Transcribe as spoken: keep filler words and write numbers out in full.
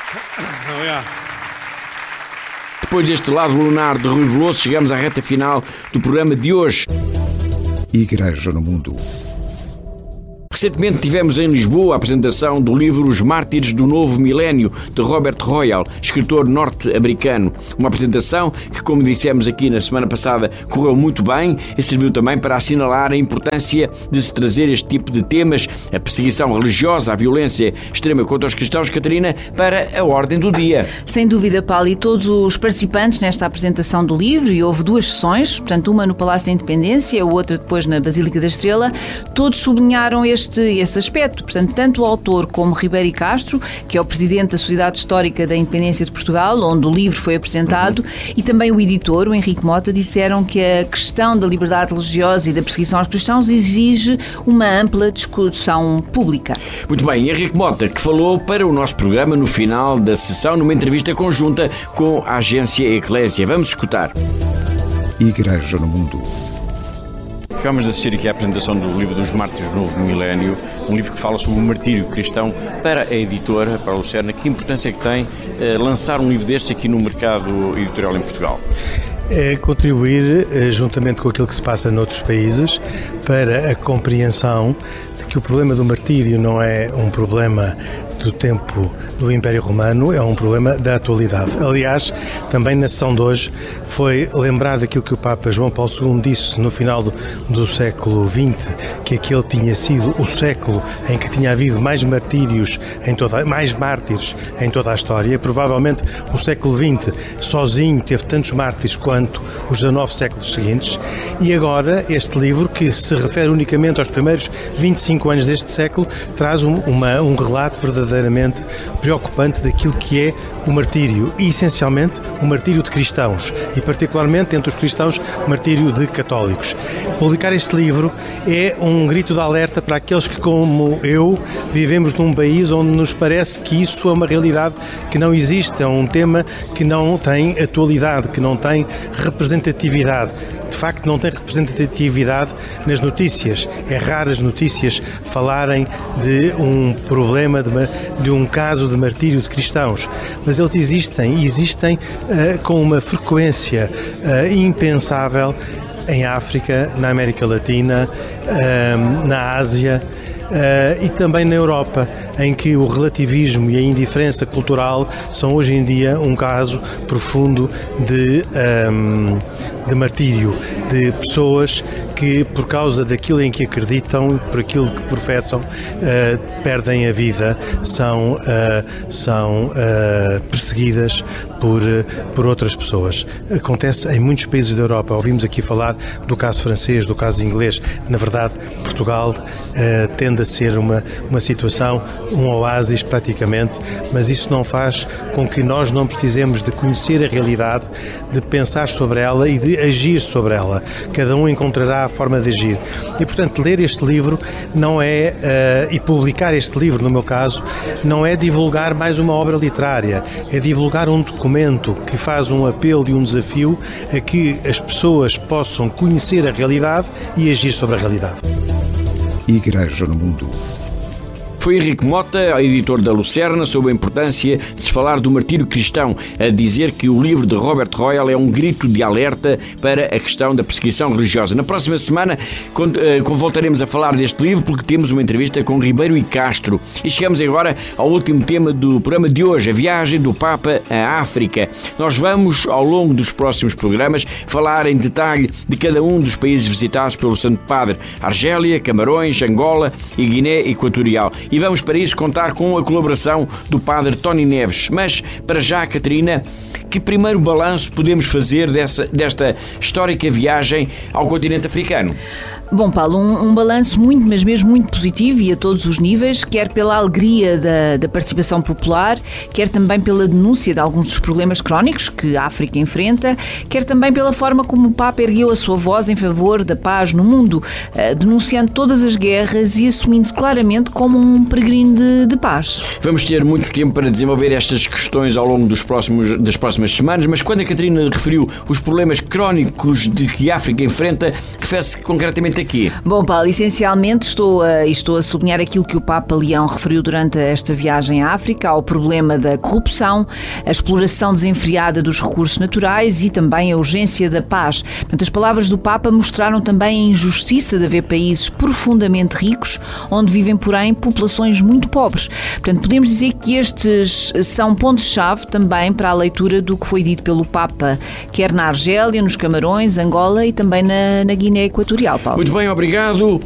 Depois deste lado lunar de Rui Veloso, chegamos à reta final do programa de hoje. Igreja no Mundo. Recentemente tivemos em Lisboa a apresentação do livro Os Mártires do Novo Milénio, de Robert Royal, escritor norte-americano. Uma apresentação que, como dissemos aqui na semana passada, correu muito bem e serviu também para assinalar a importância de se trazer este tipo de temas, a perseguição religiosa, a violência extrema contra os cristãos, Catarina, para a ordem do dia. Sem dúvida, Paulo, e todos os participantes nesta apresentação do livro, e houve duas sessões, portanto uma no Palácio da Independência, a outra depois na Basílica da Estrela, todos sublinharam este Este, esse aspecto. Portanto, tanto o autor como Ribeiro Castro, que é o presidente da Sociedade Histórica da Independência de Portugal, onde o livro foi apresentado, uhum. e também o editor, o Henrique Mota, disseram que a questão da liberdade religiosa e da perseguição aos cristãos exige uma ampla discussão pública. Muito bem, Henrique Mota, que falou para o nosso programa no final da sessão, numa entrevista conjunta com a agência Eclésia. Vamos escutar. Igreja no Mundo. Acabamos de assistir aqui à apresentação do livro dos Mártires do Novo Milénio, um livro que fala sobre o martírio cristão. Para a editora, para a Lucerna, que importância é que tem eh, lançar um livro deste aqui no mercado editorial em Portugal? É contribuir, juntamente com aquilo que se passa noutros países, para a compreensão de que o problema do martírio não é um problema do tempo do Império Romano, é um problema da atualidade. Aliás, também na sessão de hoje foi lembrado aquilo que o Papa João Paulo segundo disse no final do, do século vinte, que aquele tinha sido o século em que tinha havido mais martírios, em toda, mais mártires em toda a história. E, provavelmente o século vinte sozinho teve tantos mártires quanto os dezanove séculos seguintes. E agora este livro, que se refere unicamente aos primeiros vinte e cinco anos deste século, traz um, uma, um relato verdadeiramente preocupante daquilo que é o martírio, e essencialmente o martírio de cristãos, e particularmente entre os cristãos o martírio de católicos. Publicar este livro é um grito de alerta para aqueles que, como eu, vivemos num país onde nos parece que isso é uma realidade que não existe, é um tema que não tem atualidade, que não tem representatividade. De facto, não tem representatividade nas notícias. É raro as notícias falarem de um problema, de, uma, de um caso de martírio de cristãos. Mas eles existem, e existem uh, com uma frequência uh, impensável em África, na América Latina, uh, na Ásia uh, e também na Europa, em que o relativismo e a indiferença cultural são hoje em dia um caso profundo de, um, de martírio, de pessoas que, por causa daquilo em que acreditam, por aquilo que professam, uh, perdem a vida, são, uh, são uh, perseguidas por, uh, por outras pessoas. Acontece em muitos países da Europa. Ouvimos aqui falar do caso francês, do caso inglês. Na verdade, Portugal uh, tende a ser uma, uma situação, um oásis praticamente, mas isso não faz com que nós não precisemos de conhecer a realidade, de pensar sobre ela e de agir sobre ela. Cada um encontrará a forma de agir. E, portanto, ler este livro não é, uh, e publicar este livro, no meu caso, não é divulgar mais uma obra literária, é divulgar um documento que faz um apelo e um desafio a que as pessoas possam conhecer a realidade e agir sobre a realidade. Igreja no Mundo. Foi Henrique Mota, editor da Lucerna, sobre a importância de se falar do martírio cristão, a dizer que o livro de Robert Royal é um grito de alerta para a questão da perseguição religiosa. Na próxima semana voltaremos a falar deste livro, porque temos uma entrevista com Ribeiro e Castro. E chegamos agora ao último tema do programa de hoje, a viagem do Papa à África. Nós vamos, ao longo dos próximos programas, falar em detalhe de cada um dos países visitados pelo Santo Padre: Argélia, Camarões, Angola e Guiné Equatorial. E vamos para isso contar com a colaboração do Padre Tony Neves. Mas, para já, Catarina, que primeiro balanço podemos fazer dessa, desta histórica viagem ao continente africano? Bom, Paulo, um, um balanço muito, mas mesmo muito positivo e a todos os níveis, quer pela alegria da, da participação popular, quer também pela denúncia de alguns dos problemas crónicos que a África enfrenta, quer também pela forma como o Papa ergueu a sua voz em favor da paz no mundo, uh, denunciando todas as guerras e assumindo-se claramente como um peregrino de, de paz. Vamos ter muito tempo para desenvolver estas questões ao longo dos próximos, das próximas semanas, mas quando a Catarina referiu os problemas crónicos de que a África enfrenta, refere-se concretamente essencialmente aqui? Bom, Paulo, essencialmente estou a, estou a sublinhar aquilo que o Papa Leão referiu durante esta viagem à África, ao problema da corrupção, a exploração desenfreada dos recursos naturais e também a urgência da paz. Portanto, as palavras do Papa mostraram também a injustiça de haver países profundamente ricos, onde vivem, porém, populações muito pobres. Portanto, podemos dizer que estes são pontos-chave também para a leitura do que foi dito pelo Papa, quer na Argélia, nos Camarões, Angola e também na, na Guiné Equatorial, Paulo. Muito bem, obrigado.